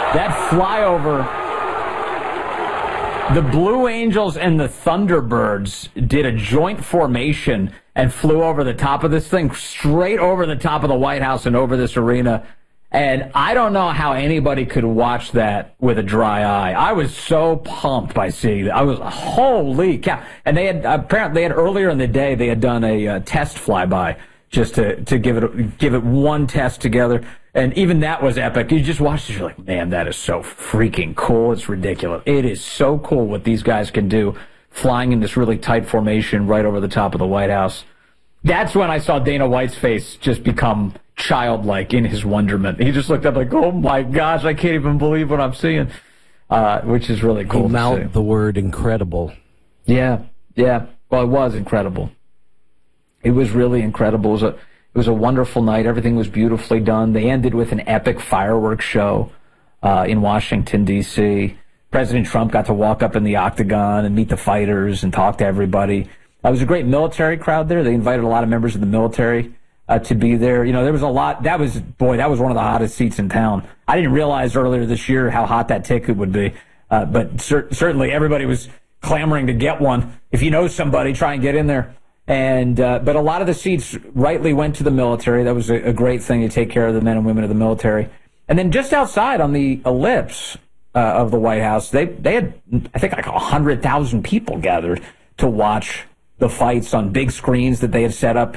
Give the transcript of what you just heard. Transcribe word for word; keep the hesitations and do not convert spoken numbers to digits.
That flyover, the Blue Angels and the Thunderbirds did a joint formation and flew over the top of this thing, straight over the top of the White House and over this arena. And I don't know how anybody could watch that with a dry eye. I was so pumped by seeing that. I was, holy cow. And they had, apparently, they had earlier in the day, they had done a uh, test flyby just to, to give it, give it one test together. And even that was epic. You just watched it, you're like, man, that is so freaking cool. It's ridiculous. It is so cool what these guys can do, flying in this really tight formation right over the top of the White House. That's when I saw Dana White's face just become childlike in his wonderment. He just looked up like, oh my gosh, I can't even believe what I'm seeing, uh, which is really cool. He mouthed the word incredible. Yeah, yeah. Well, it was incredible. It was really incredible. It was a, it was a wonderful night. Everything was beautifully done. They ended with an epic fireworks show uh, in Washington, D C President Trump got to walk up in the octagon and meet the fighters and talk to everybody. It was a great military crowd there. They invited a lot of members of the military uh, to be there. You know, there was a lot. That was, boy, that was one of the hottest seats in town. I didn't realize earlier this year how hot that ticket would be. Uh, but cer- certainly everybody was clamoring to get one. If you know somebody, try and get in there. And uh, but a lot of the seats rightly went to the military. That was a, a great thing to take care of the men and women of the military. And then just outside on the ellipse uh, of the White House, they, they had, I think, like one hundred thousand people gathered to watch the fights on big screens that they had set up